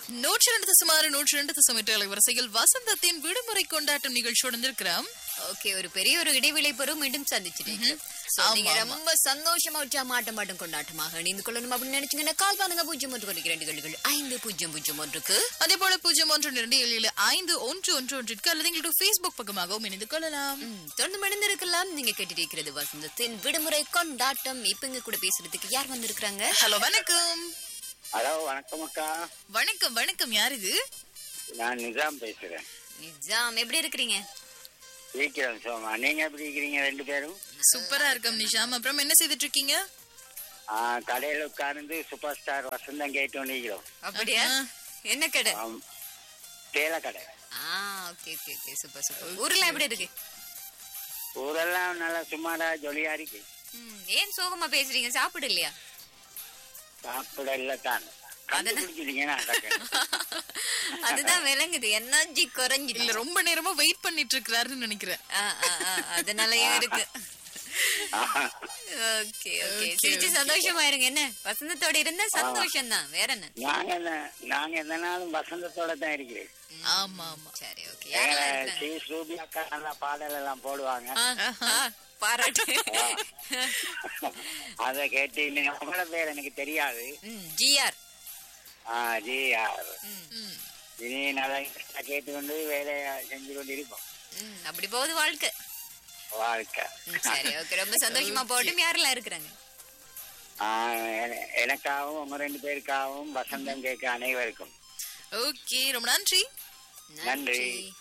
102.6 வரிசையில் வசந்தத்தின் விடுமுறை கொண்டாட்டம் நிகழ்ச்சியோடு இருக்கிறோம். ஓகே, ஒரு பெரிய ஒரு இடைவெளி பெறும் மீண்டும் சந்திச்சிட்டீங்க. நீங்க ரொம்ப சந்தோஷமா மாட்டம் கொண்டாட்டமாக இணைந்து கொள்ளணும் அப்படின்னு நினைச்சீங்கன்னா கால் பண்ணுங்க 0122500 அதே போல 01277511 அல்லது எங்களோட Facebook பக்கமாகவும் இணைந்து கொள்ளலாம். தொடர்ந்து மணிந்திருக்கலாம். நீங்க கேட்டிருக்கிறது வசந்தத்தின் விடுமுறை கொண்டாட்டம். இப்ப இங்க கூட பேசுறதுக்கு யார் வந்திருக்காங்க? ஹலோ, வணக்கம். ஹலோ, வணக்கம் அக்கா. வணக்கம் வணக்கம். யார் இது? நான் நிஜாம் பேசுறேன். நிஜாம், எப்படி இருக்கிறீங்க? இருக்கிறேன் சோமா. நீங்க எப்படி இருக்கிறீங்க? ரெண்டு பேரும் சூப்பரா இருக்கோம் நிஷாம். அப்புறம் என்ன செய்துட்டு இருக்கீங்க? கடையில உட்கார்ந்து சூப்பர் ஸ்டார் வசந்தம் கேட்டு நிக்கிறோம். அப்படியா? என்ன கடை? தேயிலை கடை. Okay okay okay, super super. ஊர்ல எப்படி இருக்கு? ஊரெல்லாம் நல்லா சும்மாடா ஜொலியா இருக்கு. ஏன் சோகமா பேசுறீங்க? சாப்பிடு இல்லையா? சாப்பிடல தான். அதுதான் விளங்குது, எனர்ஜி குறைஞ்சிட்டு. இல்ல, ரொம்ப நேரமா வெயிட் பண்ணிட்டு இருக்கிறாருன்னு நினைக்கிறேன். அதனாலயே இருக்கு. ஓகே ஓகே, சிரிச்சு சந்தோஷமா இருங்க. என்ன வசந்தத்தோட இருந்தா சந்தோஷம் தான், வேற என்ன. நாங்க எந்த நாளும் வசந்தத்தோட தான் இருக்கிறேன். ஆமா ஆமா, சரி ஓகே. ஸ்ரூபி அக்கா நல்லா பாடல் எல்லாம் போடுவாங்க, பாராட்டு. அத கேட்டு உங்களோட பேர் எனக்கு தெரியாது. ஜிஆர். ஜிஆர். இனி நல்லா கேட்டுக்கொண்டு வேலையை செஞ்சு கொண்டு இருப்போம். அப்படி போகுது வாழ்க்கை. சரி ஓகே, ரொம்ப சந்தோஷமா போட்டும். யாரெல்லாம் இருக்கிறாங்க? எனக்காகவும் உங்க ரெண்டு பேருக்காகவும் வசந்தம் கேட்க அனைவருக்கும் ஓகே, ரொம்ப நன்றி. நன்றி.